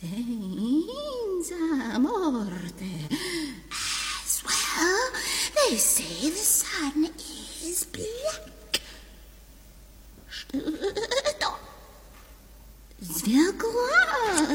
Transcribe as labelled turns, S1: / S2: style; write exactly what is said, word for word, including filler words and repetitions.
S1: Zijn ze morte? As well, they say the sun is black. Stop. Zwilkela?